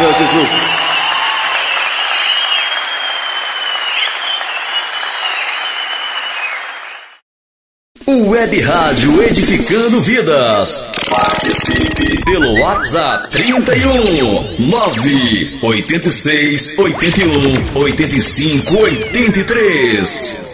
Valeu, Jesus. O Web Rádio Edificando Vidas. Participe pelo WhatsApp 31 986 81 85 83.